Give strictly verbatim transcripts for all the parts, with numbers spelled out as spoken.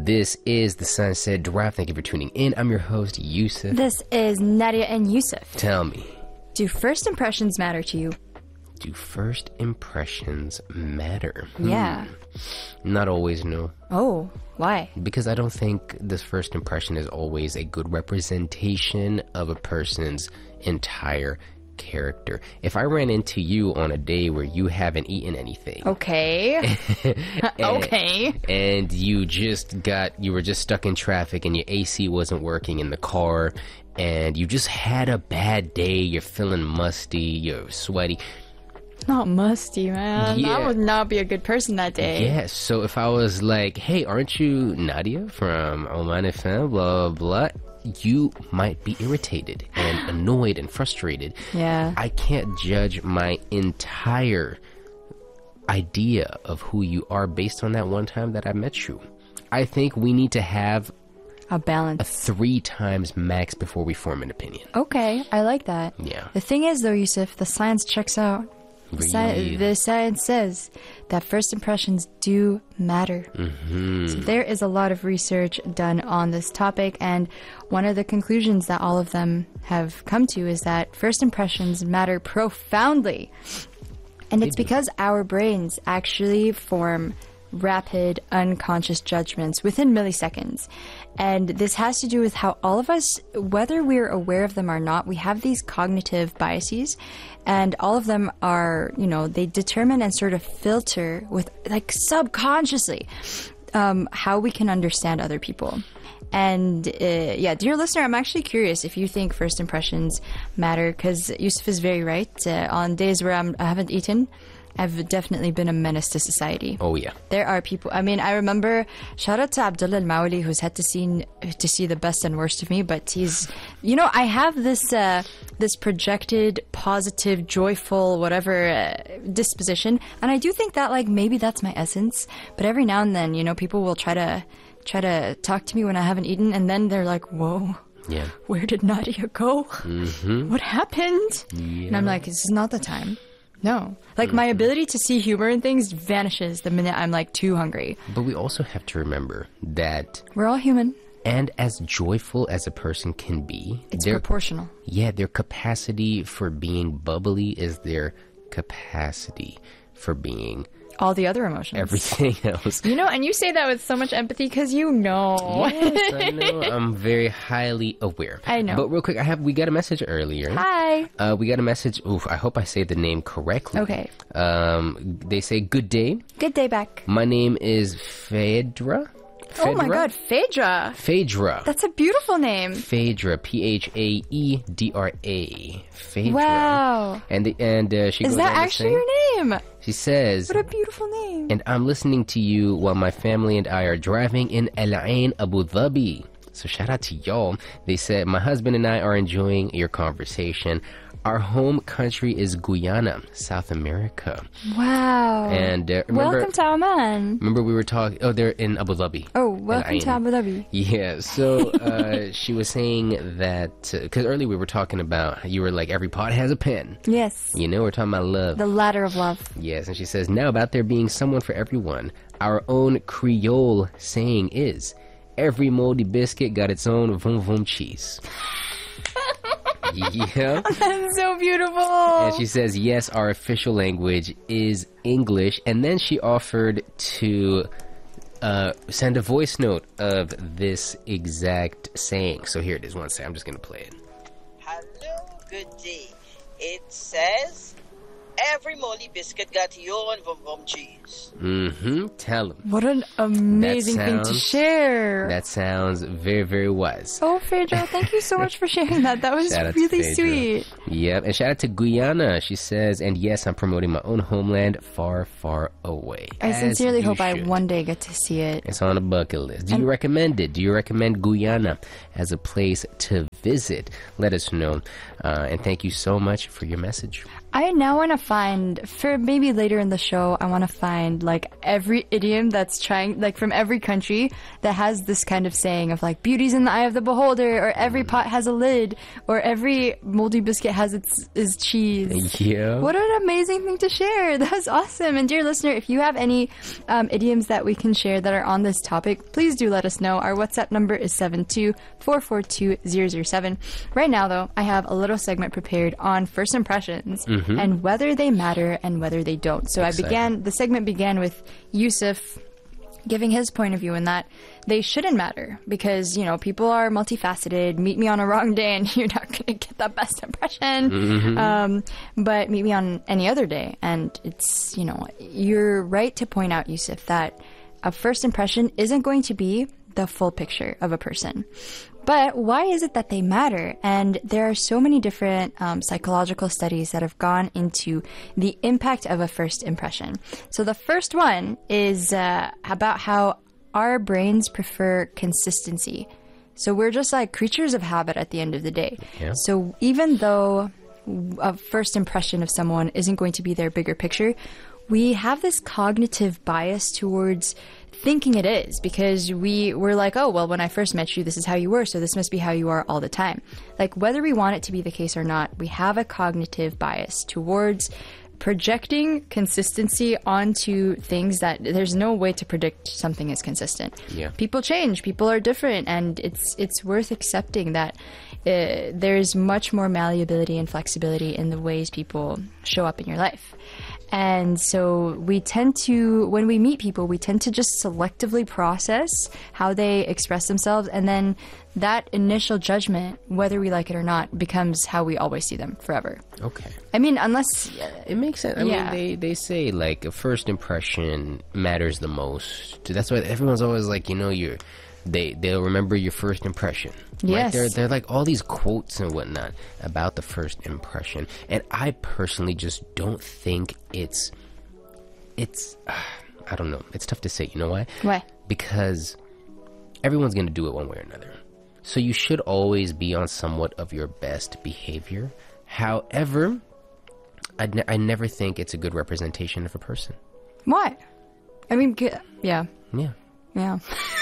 This is the Sunset Drive. Thank you for tuning in. I'm your host, Yusuf. This is Nadia and Yusuf. Tell me, do first impressions matter to you? Do first impressions matter? Yeah. Hmm. Not always, no. Oh, why? Because I don't think this first impression is always a good representation of a person's entire character. If I ran into you on a day where you haven't eaten anything, okay, and, okay, and you just got, you were just stuck in traffic and your A C wasn't working in the car, and you just had a bad day, you're feeling musty, you're sweaty. Not musty, man. Yeah. I would not be a good person that day. Yeah, so if I was like, hey, aren't you Nadia from Oman F M, blah, blah, blah, you might be irritated and annoyed and frustrated. Yeah. I can't judge my entire idea of who you are based on that one time that I met you. I think we need to have a balance. A three times max before we form an opinion. Okay, I like that. Yeah. The thing is, though, Yusuf, the science checks out. The, really? sci- the science says that first impressions do matter. Mm-hmm. So there is a lot of research done on this topic, and one of the conclusions that all of them have come to is that first impressions matter profoundly. And it's because our brains actually form rapid, unconscious judgments within milliseconds. And this has to do with how all of us, whether we're aware of them or not, we have these cognitive biases, and all of them are, you know, they determine and sort of filter with, like, subconsciously, um, how we can understand other people. And uh, yeah, dear listener, I'm actually curious if you think first impressions matter, because Yusuf is very right. Uh, on days where I'm, I haven't eaten, I've definitely been a menace to society. Oh, yeah. There are people, I mean, I remember, shout out to Abdullah Al-Mawli, who's had to see, to see the best and worst of me, but he's, you know, I have this, uh, this projected, positive, joyful, whatever, uh, disposition, and I do think that, like, maybe that's my essence, but every now and then, you know, people will try to, try to talk to me when I haven't eaten, and then they're like, whoa. Yeah. Where did Nadia go? Mm-hmm. What happened? Yeah. And I'm like, this is not the time. No. Like, my ability to see humor in things vanishes the minute I'm, like, too hungry. But we also have to remember that we're all human. And as joyful as a person can be, it's their, proportional. Yeah, their capacity for being bubbly is their capacity for being all the other emotions. Everything else. You know, and you say that with so much empathy because you know. Yes, I know. I'm very highly aware. I know. But real quick, I have we got a message earlier. Hi. Uh, we got a message. Oof, I hope I say the name correctly. Okay. Um, they say, good day. Good day back. My name is Phaedra. Phaedra? Oh my god, Phaedra. Phaedra. That's a beautiful name. Phaedra, P H A E D R A. Phaedra. Wow. And the, and uh, she Is goes that on actually to say, your name? She says, what a beautiful name. And I'm listening to you while my family and I are driving in Al Ain, Abu Dhabi. So shout out to y'all. They said, my husband and I are enjoying your conversation. Our home country is Guyana, South America. Wow. And uh, remember, welcome to Oman. Remember we were talking, oh, they're in Abu Dhabi. Oh, welcome to Abu Dhabi. Yeah, so uh, she was saying that, because uh, earlier we were talking about, you were like, every pot has a pen. Yes. You know, we're talking about love. The ladder of love. Yes, and she says, now about there being someone for everyone, our own Creole saying is, every moldy biscuit got its own vroom vroom cheese. Yeah. That's so beautiful. And she says, yes, our official language is English. And then she offered to uh, send a voice note of this exact saying. So here it is. One second. I'm just going to play it. Hello, good day. It says, every moldy biscuit got your own vom vom cheese. Mm-hmm. Tell him. What an amazing sounds, thing to share. That sounds very, very wise. Oh, Phaedra, thank you so much for sharing that. That was really sweet. Yep. And shout out to Guyana. She says, and yes, I'm promoting my own homeland far, far away. I sincerely hope should. I one day get to see it. It's on a bucket list. Do and you recommend it? Do you recommend Guyana as a place to visit? Let us know. Uh, and thank you so much for your message. I now want to find, for maybe later in the show, I want to find like every idiom that's trying, like from every country that has this kind of saying of like beauty's in the eye of the beholder, or every pot has a lid, or every moldy biscuit has its is cheese. Yeah. What an amazing thing to share. That's awesome. And dear listener, if you have any um, idioms that we can share that are on this topic, please do let us know. Our WhatsApp number is seven two four four two zero zero seven. Right now, though, I have a little segment prepared on first impressions. Mm-hmm. And whether they matter and whether they don't. So Exciting. I began, the segment began with Yusuf giving his point of view in that they shouldn't matter because, you know, people are multifaceted. Meet me on a wrong day and you're not going to get the best impression. Mm-hmm. Um, but meet me on any other day. And it's, you know, you're right to point out, Yusuf, that a first impression isn't going to be the full picture of a person. But why is it that they matter? And there are so many different um, psychological studies that have gone into the impact of a first impression. So the first one is uh, about how our brains prefer consistency. So we're just like creatures of habit at the end of the day. Yeah. So even though a first impression of someone isn't going to be their bigger picture, we have this cognitive bias towards thinking it is because we were like, oh, well, when I first met you, this is how you were, so this must be how you are all the time. Like, whether we want it to be the case or not, we have a cognitive bias towards projecting consistency onto things that there's no way to predict something is consistent. Yeah. People change, people are different, and it's it's worth accepting that uh, there's much more malleability and flexibility in the ways people show up in your life. And so we tend to, when we meet people, we tend to just selectively process how they express themselves. And then that initial judgment, whether we like it or not, becomes how we always see them forever. Okay. I mean, unless... It makes sense. I yeah. mean, they, they say, like, a first impression matters the most. That's why everyone's always like, you know, you're... They, they'll remember your first impression. Yes. Right? They're, they're like all these quotes and whatnot about the first impression. And I personally just don't think it's, it's, uh, I don't know. It's tough to say. You know why? Why? Because everyone's going to do it one way or another. So you should always be on somewhat of your best behavior. However, I, ne- I never think it's a good representation of a person. Why? I mean, yeah. Yeah. Yeah.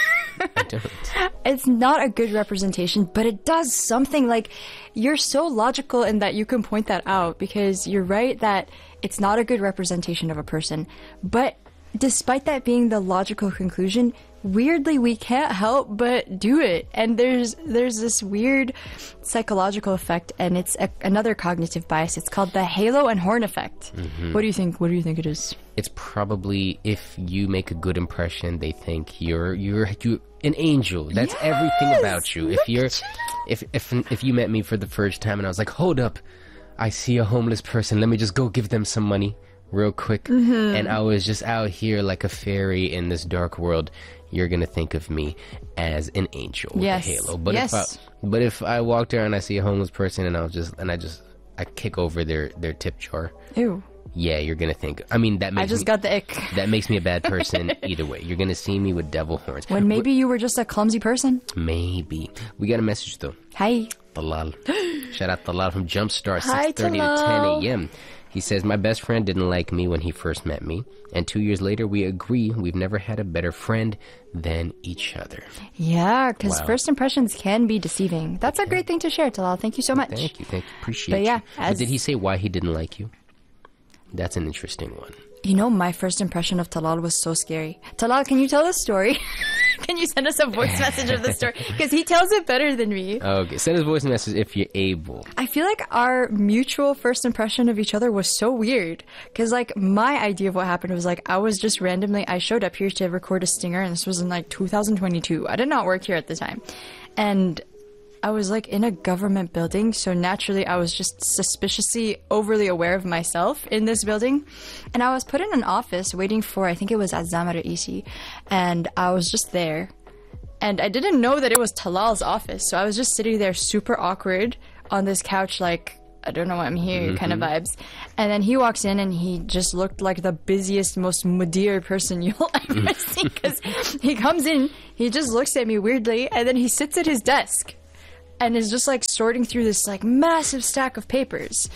I don't. It's not a good representation, but it does something. Like, you're so logical in that you can point that out because you're right that it's not a good representation of a person. But despite that being the logical conclusion, weirdly we can't help but do it. And there's there's this weird psychological effect, and it's a, another cognitive bias. It's called the halo and horn effect. Mm-hmm. What do you think? What do you think it is? It's probably if you make a good impression, they think you're you're you an angel. That's yes! everything about you. Look If you're, at you. if if if you met me for the first time and I was like, hold up, I see a homeless person. Let me just go give them some money real quick. Mm-hmm. And I was just out here like a fairy in this dark world. You're gonna think of me as an angel with yes. a halo. But yes. if I, but if I walk there and I see a homeless person and I'll just and I just I kick over their their tip jar. Ew. Yeah, you're gonna think. I mean, that makes I just me, got the ick. that makes me a bad person either way. You're gonna see me with devil horns. When maybe We're, you were just a clumsy person. Maybe. We got a message though. Hi. Talal. Shout out Talal from Jumpstar, Hi, six thirty to ten a.m. He says, my best friend didn't like me when he first met me, and two years later we agree we've never had a better friend than each other. Yeah, because Wow. first impressions can be deceiving. That's a great thing to share, Talal. Thank you so much. Thank you, thank you. Appreciate But yeah, you. But as- did he say why he didn't like you? That's an interesting one. You know, my first impression of Talal was so scary. Talal, can you tell the story? Can you send us a voice message of the story? Because he tells it better than me. Okay, send us a voice message if you're able. I feel like our mutual first impression of each other was so weird. Because, like, my idea of what happened was, like, I was just randomly, I showed up here to record a stinger, and this was in, like, two thousand twenty-two. I did not work here at the time. And I was, like, in a government building, so naturally I was just suspiciously overly aware of myself in this building. And I was put in an office waiting for, I think it was Azam Raisi, and I was just there. And I didn't know that it was Talal's office, so I was just sitting there super awkward on this couch, like, I don't know why I'm here, mm-hmm. kind of vibes. And then he walks in and he just looked like the busiest, most mudir person you'll ever see, because he comes in, he just looks at me weirdly, and then he sits at his desk and is just like sorting through this like massive stack of papers.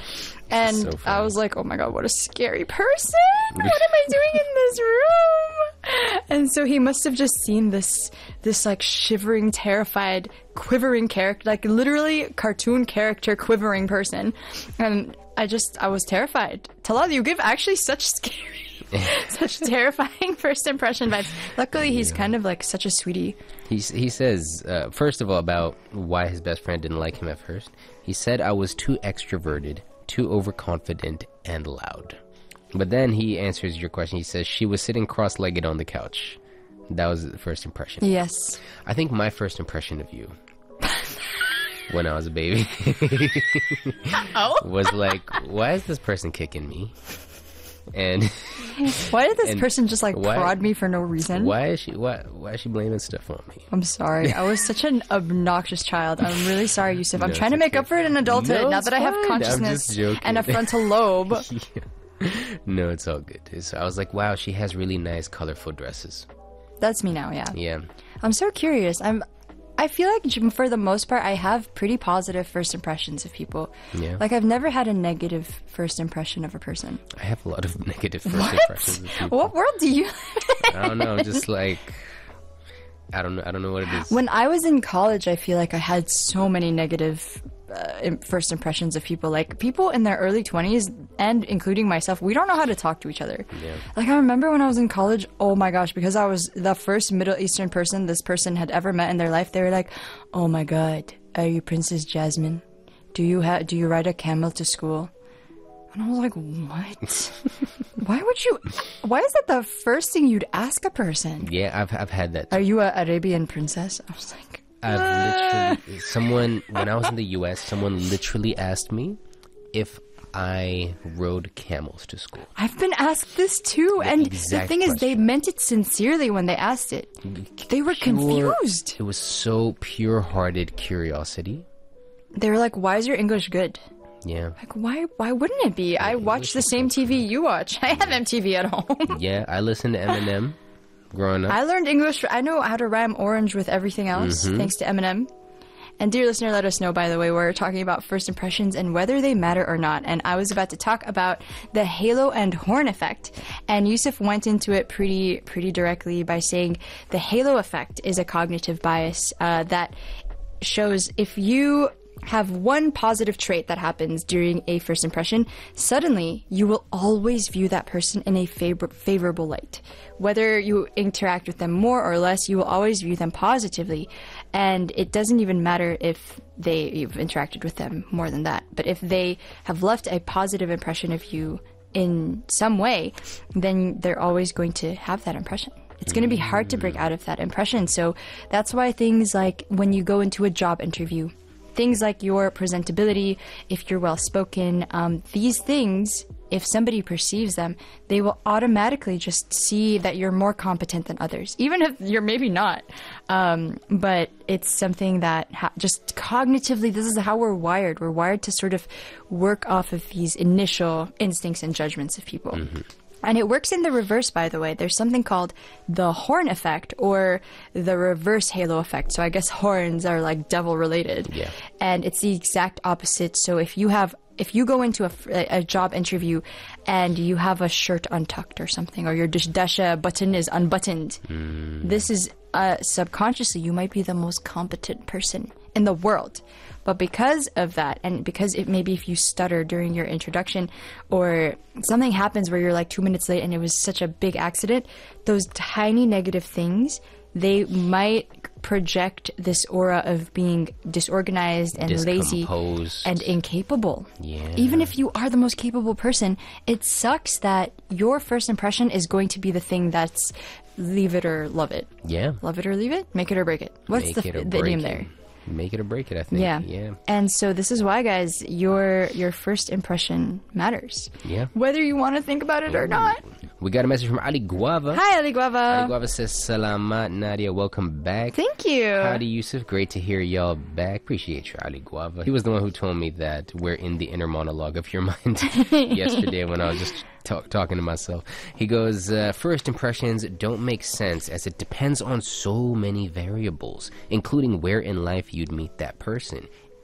And So I funny. was like, oh my God, what a scary person. What am I doing in this room? And so he must have just seen this, this like shivering, terrified, quivering character, like literally cartoon character quivering person. And I just, I was terrified. Talal, you give actually such scary, such terrifying first impression vibes. Luckily, he's kind of like such a sweetie. He, he says, uh, first of all, about why his best friend didn't like him at first. He said, I was too extroverted, too overconfident, and loud. But then he answers your question. He says, she was sitting cross-legged on the couch. That was the first impression. Yes. I think my first impression of you when I was a baby Oh? was like, why is this person kicking me? And Why did this And person just like why- prod me for no reason? why is she why why is she blaming stuff on me? I'm sorry. I was such an obnoxious child. I'm really sorry, Yusuf. I'm No, trying to it's make okay. up for it in adulthood No, now it's that I have fine. I'm consciousness just joking. and a frontal lobe. No, it's all good. So I was like, wow, she has really nice, colorful dresses. That's me now, yeah. Yeah. I'm so curious. I'm I feel like for the most part I have pretty positive first impressions of people. Yeah. Like I've never had a negative first impression of a person. I have a lot of negative first What? impressions of people. What world do you live in? I don't know, just like I don't know I don't know what it is. When I was in college, I feel like I had so many negative uh, im- first impressions of people. Like people in their early twenties, and including myself, we don't know how to talk to each other. Yeah. Like I remember when I was in college, oh my gosh, because I was the first Middle Eastern person this person had ever met in their life, they were like, oh my God, are you Princess Jasmine? Do you ha- do you ride a camel to school? And I was like, what? Why would you? Why is that the first thing you'd ask a person? Yeah, I've I've had that. Are you a Arabian princess? I was like, I've literally someone when I was in the U S, someone literally asked me if I rode camels to school. I've been asked this too, and the exact thing is, they question. meant it sincerely when they asked it. They were Pure- confused. It was so pure-hearted curiosity. They were like, "Why is your English good?" Yeah. Like, why? Why wouldn't it be? I watch the same T V you watch. I have M T V at home. Yeah, I listened to Eminem growing up. I learned English. I know how to rhyme orange with everything else Mm-hmm. thanks to Eminem. And dear listener, let us know, by the way, we're talking about first impressions and whether they matter or not. And I was about to talk about the halo and horn effect. And Yusuf went into it pretty, pretty directly by saying the halo effect is a cognitive bias uh, that shows if you have one positive trait that happens during a first impression, suddenly you will always view that person in a favor- favorable light. Whether you interact with them more or less, you will always view them positively. And it doesn't even matter if they you've interacted with them more than that. But if they have left a positive impression of you in some way, then they're always going to have that impression. It's going to be hard to break out of that impression. So that's why things like when you go into a job interview, things like your presentability, if you're well spoken, um, these things, if somebody perceives them, they will automatically just see that you're more competent than others, even if you're maybe not. Um, but it's something that ha- just cognitively, this is how we're wired. We're wired to sort of work off of these initial instincts and judgments of people. Mm-hmm. And it works in the reverse, by the way. There's something called the horn effect or the reverse halo effect. So I guess horns are like devil related. Yeah. And it's the exact opposite. So if you have, if you go into a, a job interview and you have a shirt untucked or something, or your dish dasha button is unbuttoned, this is uh, subconsciously, you might be the most competent person in the world. But because of that, and because it maybe if you stutter during your introduction or something happens where you're like two minutes late and it was such a big accident, those tiny negative things, they might project this aura of being disorganized and lazy Discomposed. and incapable. Yeah. Even if you are the most capable person, it sucks that your first impression is going to be the thing that's leave it or love it. Yeah. Love it or leave it? Make it or break it. What's Make the, it or the idiom break there? it. Make it or break it, I think. Yeah. Yeah. And so this is why, guys, your your first impression matters. Yeah. Whether you want to think about it or not. We got a message from Ali Guava. Hi, Ali Guava. Ali Guava says, Salamat, Nadia. Welcome back. Thank you. Howdy, Yusuf. Great to hear y'all back. Appreciate you, Ali Guava. He was the one who told me that we're in the inner monologue of your mind yesterday when I was just talk, talking to myself. He goes, uh, first impressions don't make sense as it depends on so many variables, including where in life you'd meet that person.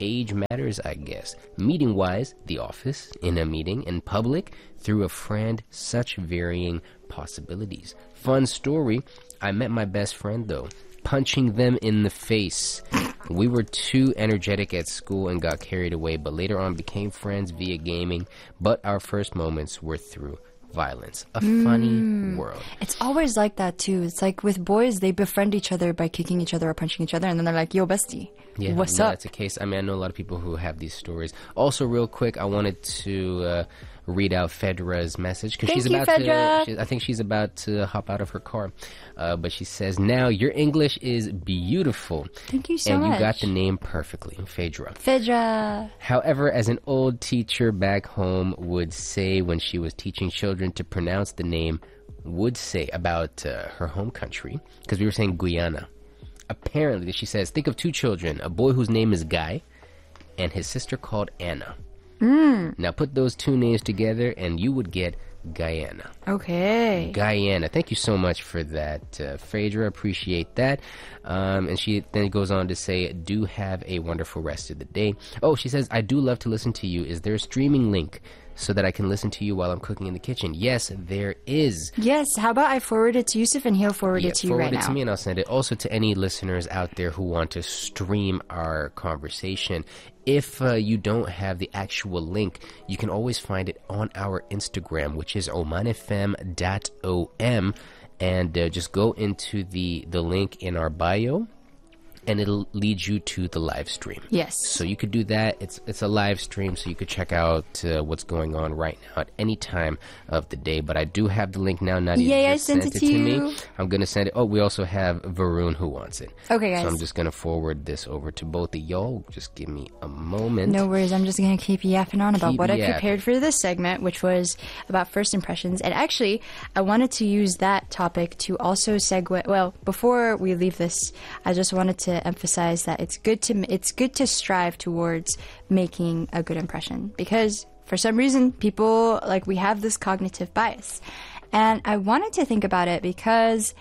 age matters, I guess. Meeting-wise, the office, in a meeting, in public, through a friend, such varying possibilities. Fun story, I met my best friend, though, punching them in the face. We were too energetic at school and got carried away, but later on became friends via gaming. But our first moments were through violence. A funny world. It's always like that too. It's like with boys, they befriend each other by kicking each other or punching each other, and then they're like, yo, bestie, Yeah, what's yeah, up? that's a case. I mean, I know a lot of people who have these stories. Also, real quick, I wanted to uh, read out Fedra's message because Thank she's you, about Fedra. to. She, I think she's about to hop out of her car, uh, but she says, "Now your English is beautiful, Thank you so and much. you got the name perfectly, Fedra." Fedra. However, as an old teacher back home would say when she was teaching children to pronounce the name, would say about uh, her home country, because we were saying Guyana. Apparently, she says, think of two children, a boy whose name is Guy and his sister called Anna. Mm. Now put those two names together and you would get Guyana. Okay. Guyana. Thank you so much for that, uh, Phaedra. Appreciate that. Um, and she then goes on to say, do have a wonderful rest of the day. Oh, she says, I do love to listen to you. Is there a streaming link so that I can listen to you while I'm cooking in the kitchen? Yes, there is. Yes, how about I forward it to Yusuf and he'll forward Yeah, it to you forward right it now. to me and I'll send it. Also to any listeners out there who want to stream our conversation. If uh, you don't have the actual link, you can always find it on our Instagram, which is oman f m dot o m, and uh, just go into the, the link in our bio, and it'll lead you to the live stream. Yes. So you could do that. It's it's a live stream, so you could check out uh, what's going on right now at any time of the day. But I do have the link now. Nadia Yay, I just sent sent it it to to you. me. I'm gonna send it. Oh, we also have Varun who wants it. Okay, guys. So I'm just gonna forward this over to both of y'all. Just give me a moment. No worries, I'm just going to keep yapping on about Keep what I yapping. prepared for this segment, which was about first impressions. And actually, I wanted to use that topic to also segue. Well, before we leave this, I just wanted to emphasize that it's good to it's good to strive towards making a good impression, because for some reason people like we have this cognitive bias. And I wanted to think about it because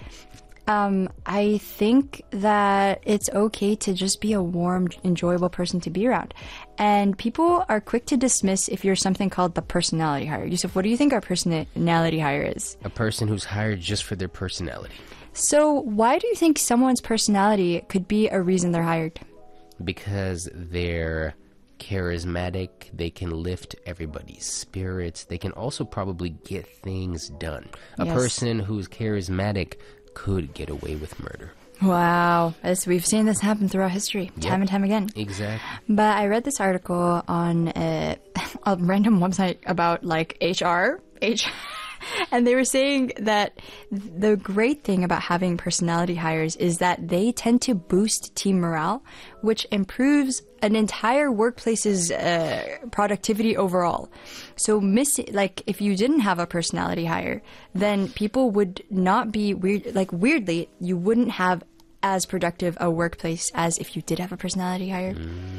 Um, I think that it's okay to just be a warm, enjoyable person to be around. And people are quick to dismiss if you're something called the personality hire. Yusuf, what do you think our personality hire is? A person who's hired just for their personality. So why do you think someone's personality could be a reason they're hired? Because they're charismatic, they can lift everybody's spirits, they can also probably get things done. A Yes. person who's charismatic could get away with murder. Wow. As we've seen this happen throughout history, time Yep. and time again. Exactly. But I read this article on a, a random website about like H R, H, and they were saying that the great thing about having personality hires is that they tend to boost team morale, which improves an entire workplace's uh, productivity overall. So, miss like if you didn't have a personality hire, then people would not be weird. Like weirdly, you wouldn't have as productive a workplace as if you did have a personality hire.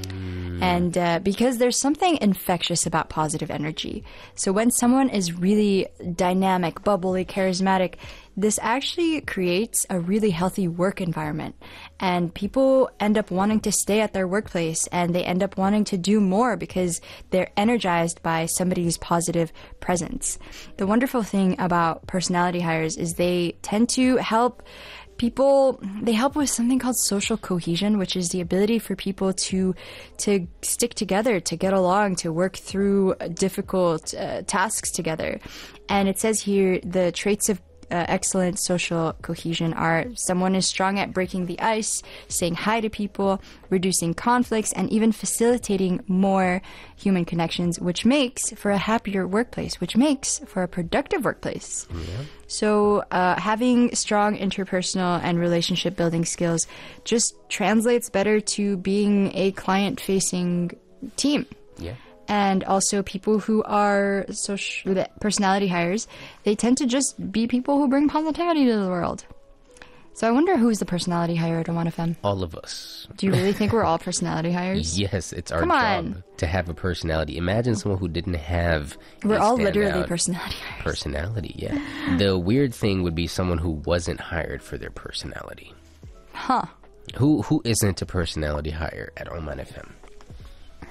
And uh, because there's something infectious about positive energy. So when someone is really dynamic, bubbly, charismatic, this actually creates a really healthy work environment. And people end up wanting to stay at their workplace, and they end up wanting to do more because they're energized by somebody's positive presence. The wonderful thing about personality hires is they tend to help people, they help with something called social cohesion, which is the ability for people to to stick together, to get along, to work through difficult uh, tasks together. And it says here the traits of uh, excellent social cohesion are someone is strong at breaking the ice, saying hi to people, reducing conflicts, and even facilitating more human connections, which makes for a happier workplace, which makes for a productive workplace. Yeah. So uh, having strong interpersonal and relationship building skills just translates better to being a client-facing team. Yeah. And also people who are social personality hires, they tend to just be people who bring positivity to the world. So I wonder who's the personality hire at Oman F M. All of us. Do you really think we're all personality hires? Yes, it's our Come job on. to have a personality. Imagine someone who didn't have We're a all literally standout personality hires. personality. Yeah. The weird thing would be someone who wasn't hired for their personality. Huh. Who who isn't a personality hire at Oman F M?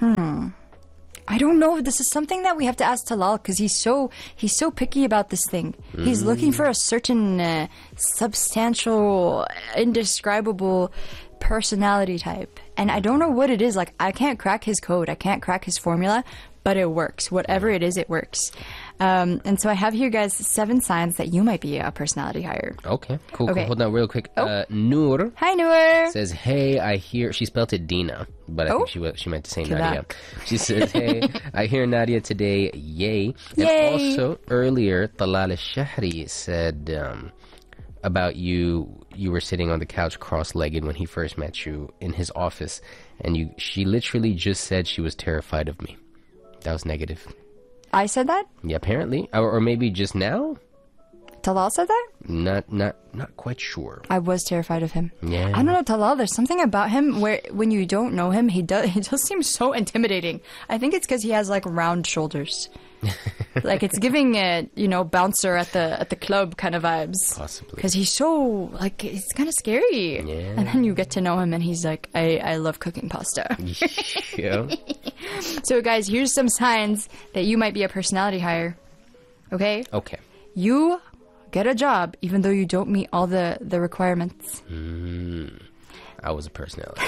I don't know. This is something that we have to ask Talal because he's so he's so picky about this thing. Mm. He's looking for a certain uh, substantial, indescribable personality type, and I don't know what it is. Like, I can't crack his code. I can't crack his formula, but it works. Whatever it is, it works. Um, and so I have here, guys, seven signs that you might be a personality hire. Okay, cool, Okay. cool. Hold on real quick. Oh. Uh, Noor Hi, Noor. says, hey, I hear... She spelled it Dina, but I Oh. think she wa- she meant to say Quebec. Nadia. She says, hey, I hear Nadia today. Yay. And Yay. also, earlier, Talal al-Shahri said um, about you... You were sitting on the couch cross-legged when he first met you in his office, and you. She literally just said she was terrified of me. That was negative. I said that? Yeah, apparently. Or, or maybe just now? Talal said that? Not not not quite sure. I was terrified of him. Yeah. I don't know, Talal, there's something about him where when you don't know him, he does he just seems so intimidating. I think it's because he has like round shoulders. Like, it's giving a, you know, bouncer at the at the club kind of vibes. Possibly. Because he's so, like, it's kind of scary. Yeah. And then you get to know him and he's like, I, I love cooking pasta. Yeah. So, guys, here's some signs that you might be a personality hire. Okay? Okay. You get a job even though you don't meet all the, the requirements. I was a personality.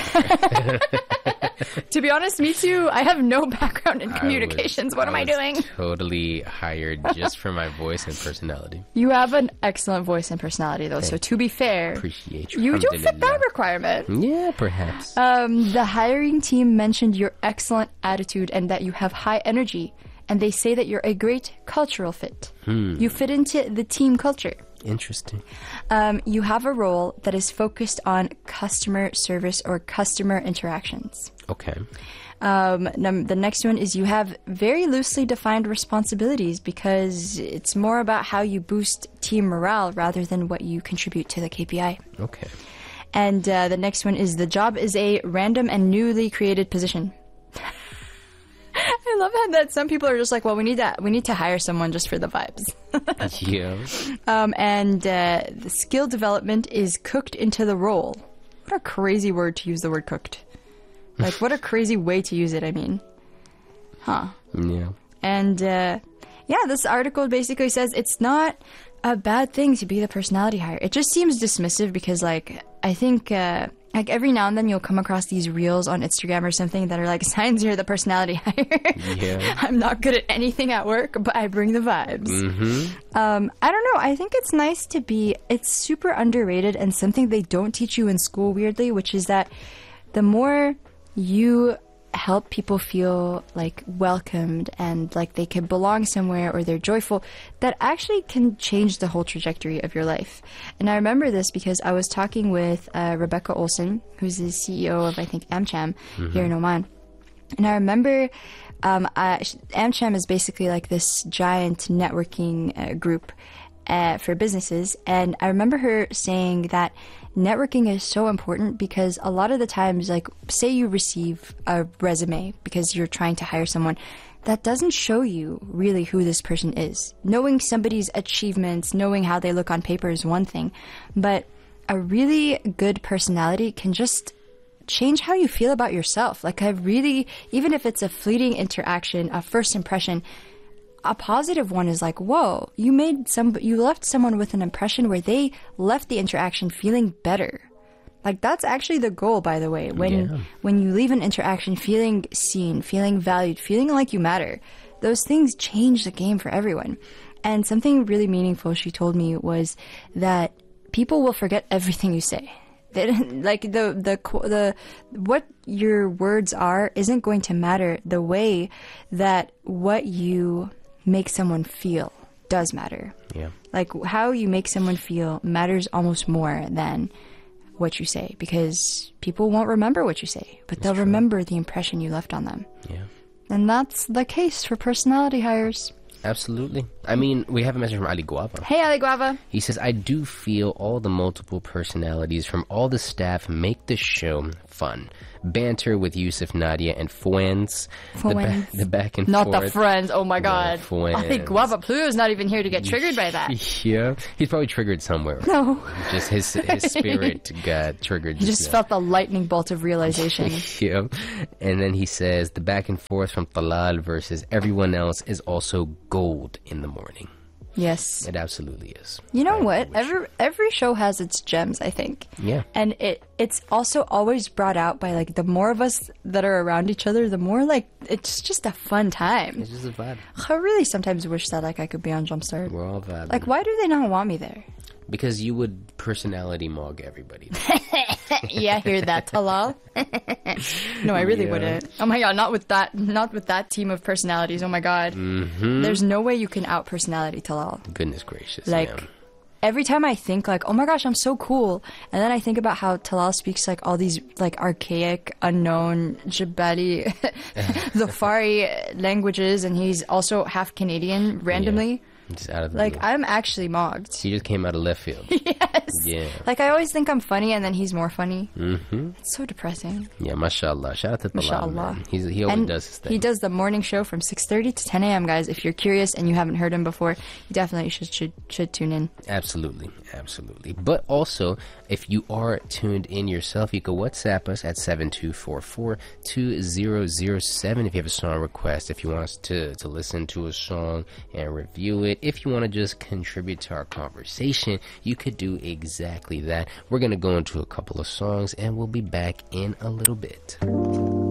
To be honest, me too. I have no background in I communications. was- what am I was doing? Totally hired just for my voice and personality. You have an excellent voice and personality, though. So to be fair, Appreciate you. you do fit that Alhamdulillah. requirement. Yeah, perhaps. Um, the hiring team mentioned your excellent attitude and that you have high energy. And they say that you're a great cultural fit. You fit into the team culture. Interesting. Um, you have a role that is focused on customer service or customer interactions. Okay. Um, num- the next one is you have very loosely defined responsibilities because it's more about how you boost team morale rather than what you contribute to the K P I. Okay. And uh, the next one is the job is a random and newly created position. I love how that some people are just like, well, we need that. We need to hire someone just for the vibes. Yeah. Um, and uh, the skill development is cooked into the role. What a crazy word to use the word cooked. Like, what a crazy way to use it, I mean. Huh. Yeah. And, uh, yeah, this article basically says it's not a bad thing to be the personality hire. It just seems dismissive because, like, I think, uh, like, every now and then you'll come across these reels on Instagram or something that are like, signs you're the personality hire. Yeah. I'm not good at anything at work, but I bring the vibes. Mm-hmm. Um, I don't know. I think it's nice to be, it's super underrated and something they don't teach you in school, weirdly, which is that the more you help people feel like welcomed and like they can belong somewhere or they're joyful, that actually can change the whole trajectory of your life. And I remember this because I was talking with uh, Rebecca Olson, who's the C E O of, I think, AmCham here in Oman. And I remember um, uh, AmCham is basically like this giant networking uh, group uh, for businesses. And I remember her saying that networking is so important because a lot of the times, like, say you receive a resume because you're trying to hire someone, that doesn't show you really who this person is. Knowing somebody's achievements, knowing how they look on paper is one thing, but a really good personality can just change how you feel about yourself. Like, I really, even if it's a fleeting interaction, a first impression, a positive one is like, whoa, you made some, you left someone with an impression where they left the interaction feeling better. Like, that's actually the goal, by the way. When, Yeah. when you leave an interaction feeling seen, feeling valued, feeling like you matter, those things change the game for everyone. And something really meaningful she told me was that people will forget everything you say. They, like the, the, the, what your words are isn't going to matter. The way that what you make someone feel does matter. Yeah. Like, how you make someone feel matters almost more than what you say, because people won't remember what you say, but they'll remember the impression you left on them. Yeah. And that's the case for personality hires. Absolutely. I mean, we have a message from Ali Guava. Hey, Ali Guava. He says, I do feel all the multiple personalities from all the staff make the show fun. Banter with Yusuf, Nadia, and Fuens. The, ba- Fuens. the back and Not forth. the friends. Oh my god. Fuens. Ali Guava Pluto's not even here to get triggered by that. Yeah. He's probably triggered somewhere. No. Just his his spirit got triggered. He just now. felt the lightning bolt of realization. Yeah. And then he says, the back and forth from Talal versus everyone else is also gold in the morning. Yes. It absolutely is. You know I what? wish- Every every show has its gems, I think. Yeah. And it it's also always brought out by like the more of us that are around each other, the more like it's just a fun time. It's just a vibe. I really sometimes wish that like I could be on Jumpstart. We're all vibing. Like, why do they not want me there? Because you would personality mog everybody. Yeah, hear that, Talal? No, I really Yeah. wouldn't. Oh my god, not with that, not with that team of personalities. Oh my god, Mm-hmm. there's no way you can out personality Talal. Goodness gracious. Like, yeah. every time I think like, oh my gosh, I'm so cool, and then I think about how Talal speaks like all these like archaic, unknown Jabali, Zofari languages, and he's also half Canadian randomly. Just out of the Like, blue. I'm actually mogged. He just came out of left field. Yes. Yeah. Like, I always think I'm funny, and then he's more funny. Mm-hmm. It's so depressing. Yeah, mashallah. Shout out to Talal, Mashallah. man. He's, he always And does his thing. he does the morning show from six thirty to ten a.m., guys. If you're curious and you haven't heard him before, you definitely should should, should tune in. Absolutely, absolutely. But also, if you are tuned in yourself, you can WhatsApp us at seven two four four, two zero zero seven if you have a song request, if you want us to, to listen to a song and review it. If you want to just contribute to our conversation, you could do exactly that. We're going to go into a couple of songs, and we'll be back in a little bit.